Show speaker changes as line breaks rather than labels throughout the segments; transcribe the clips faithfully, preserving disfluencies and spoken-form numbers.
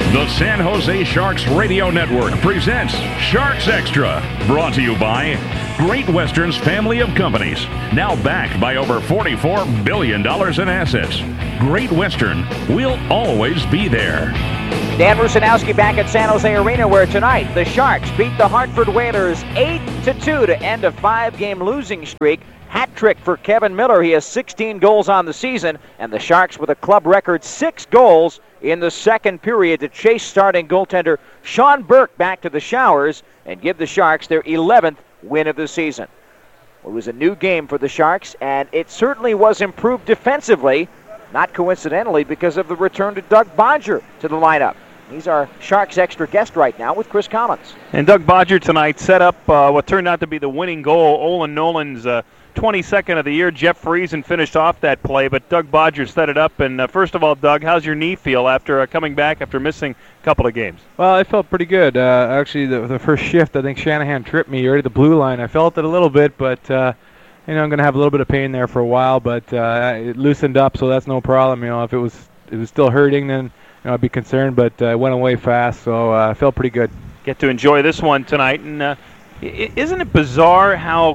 The San Jose Sharks Radio Network presents Sharks Extra, brought to you by Great Western's family of companies, now backed by over forty-four billion dollars in assets. Great Western will always be there.
Dan Rusanowski back at San Jose Arena, where tonight the Sharks beat the Hartford Whalers eight to two to end a five-game losing streak. Hat trick for Kevin Miller. He has sixteen goals on the season, and the Sharks with a club record six goals in the second period to chase starting goaltender Sean Burke back to the showers and give the Sharks their eleventh win of the season. It was a new game for the Sharks, and it certainly was improved defensively, not coincidentally because of the return to Doug Bodger to the lineup. He's our Sharks Extra guest right now with Chris Collins.
And Doug Bodger tonight set up uh, what turned out to be the winning goal. Olin Nolan's uh, twenty-second of the year. Jeff Friesen finished off that play, but Doug Bodger set it up. And uh, first of all, Doug, how's your knee feel after uh, coming back after missing a couple of games?
Well, I felt pretty good. Uh, actually, the, the first shift, I think Shanahan tripped me right at the blue line. I felt it a little bit, but uh, you know, I'm going to have a little bit of pain there for a while. But uh, it loosened up, so that's no problem. You know, if it was it was still hurting, then you know, I'd be concerned. But uh, it went away fast, so uh, I felt pretty good.
Get to enjoy this one tonight, and uh, isn't it bizarre how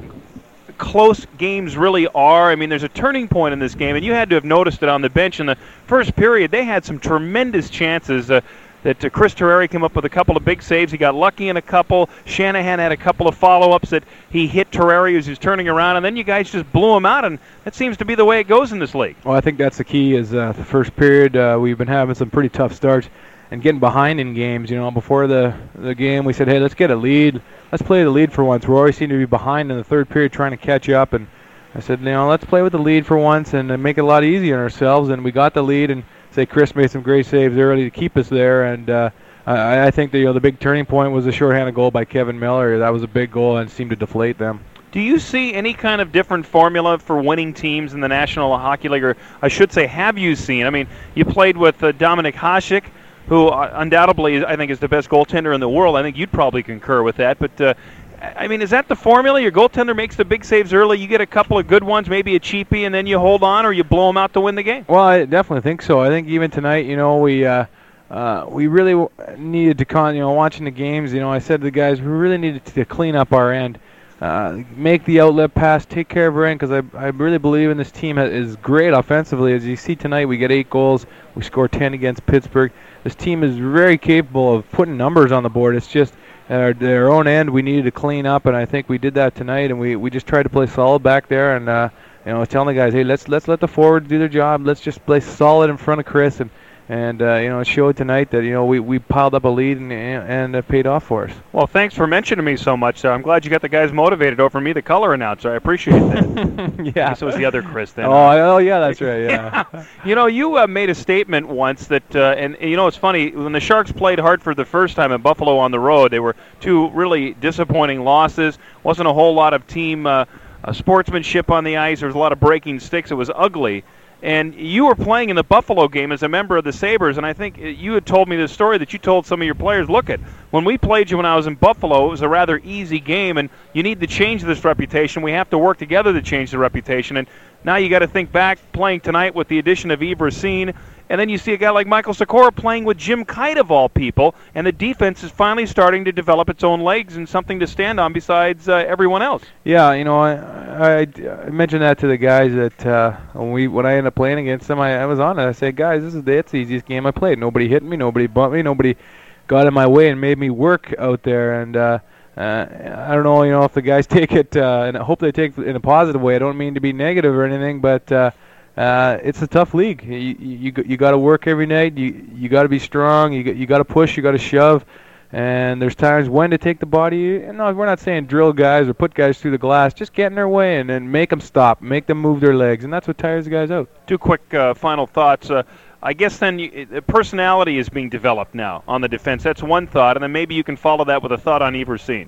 close games really are? I mean, there's a turning point in this game, and you had to have noticed it on the bench in the first period. They had some tremendous chances. Uh, that uh, Chris Terreri came up with a couple of big saves. He got lucky in a couple. Shanahan had a couple of follow-ups that he hit Terreri as he was turning around, and then you guys just blew him out, and that seems to be the way it goes in this league.
Well, I think that's the key is uh, the first period. Uh, we've been having some pretty tough starts and getting behind in games. You know, before the, the game, we said, hey, let's get a lead. Let's play the lead for once. We always seem to be behind in the third period trying to catch up, and I said, you know, let's play with the lead for once and uh, make it a lot easier on ourselves, and we got the lead, and say Chris made some great saves early to keep us there, and uh, I, I think the, you know, the big turning point was a shorthanded goal by Kevin Miller. That was a big goal and seemed to deflate them.
Do you see any kind of different formula for winning teams in the National Hockey League, or I should say, have you seen? I mean, you played with uh, Dominik Hasek, who uh, undoubtedly I think is the best goaltender in the world. I think you'd probably concur with that, but uh, I mean, is that the formula? Your goaltender makes the big saves early, you get a couple of good ones, maybe a cheapie, and then you hold on, or you blow them out to win the game?
Well, I definitely think so. I think even tonight, you know, we uh, uh, we really w- needed to, con- you know, watching the games, you know, I said to the guys, we really needed to clean up our end, uh, make the outlet pass, take care of our end, because I, I really believe in this team is great offensively. As you see tonight, we get eight goals, we score ten against Pittsburgh. This team is very capable of putting numbers on the board. It's just at our, their own end, we needed to clean up, and I think we did that tonight. And we, we just tried to play solid back there. And uh, you know, I was telling the guys, hey, let's let's let the forwards do their job. Let's just play solid in front of Chris. And and uh, you know, it showed tonight that you know we, we piled up a lead and and it paid off for us.
Well, thanks for mentioning me so much. Uh, I'm glad you got the guys motivated over me, the color announcer. I appreciate that.
Yeah.
I guess it was the other Chris then.
Oh, oh yeah, that's right. Yeah.
Yeah. You know, you uh, made a statement once that, uh, and, and you know, it's funny, when the Sharks played Hartford the first time in Buffalo on the road, they were two really disappointing losses. Wasn't a whole lot of team uh, uh, sportsmanship on the ice. There was a lot of breaking sticks. It was ugly. And you were playing in the Buffalo game as a member of the Sabres, and I think you had told me this story that you told some of your players, look, at when we played you when I was in Buffalo, it was a rather easy game, and you need to change this reputation. We have to work together to change the reputation. And now you got to think back, playing tonight with the addition of Yves Racine, and then you see a guy like Michael Sikora playing with Jim Kite of all people, and the defense is finally starting to develop its own legs and something to stand on besides uh, everyone else.
Yeah, you know, I, I, I mentioned that to the guys that uh, when we when I ended up playing against them, I, I was on it. I said, guys, this is the, it's the easiest game I played. Nobody hit me, nobody bumped me, nobody got in my way and made me work out there. And uh, uh, I don't know, you know, if the guys take it, uh, and I hope they take it in a positive way. I don't mean to be negative or anything, but uh, Uh, it's a tough league. You you you got to work every night. You you got to be strong. You got, you got to push. You got to shove. And there's times when to take the body. And no, we're not saying drill guys or put guys through the glass. Just get in their way and then make them stop, make them move their legs, and that's what tires the guys out.
Two quick uh, final thoughts. Uh, I guess then you, uh, personality is being developed now on the defense. That's one thought, and then maybe you can follow that with a thought on Yves Racine.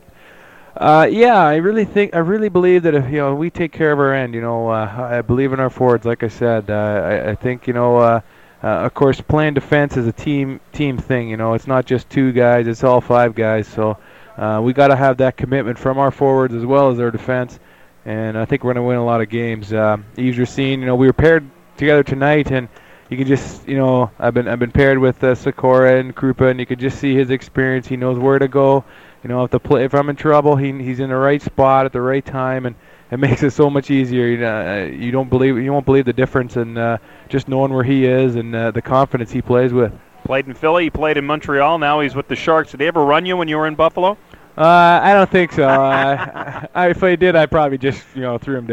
Uh, yeah, I really think, I really believe that if you know we take care of our end, you know, uh, I believe in our forwards. Like I said, uh, I, I think you know, uh, uh, of course, playing defense is a team team thing. You know, it's not just two guys; it's all five guys. So uh, we got to have that commitment from our forwards as well as our defense. And I think we're going to win a lot of games. Uh, Yves Racine, you know, we were paired together tonight, and you can just, you know, I've been I've been paired with uh, Sikora and Krupa, and you could just see his experience. He knows where to go. You know, if the play, if I'm in trouble, he he's in the right spot at the right time, and it makes it so much easier. You know, you don't believe you won't believe the difference in uh, just knowing where he is and uh, the confidence he plays with.
Played in Philly, he played in Montreal. Now he's with the Sharks. Did they ever run you when you were in Buffalo?
Uh, I don't think so. uh, I, if I did, I probably just you know threw him down.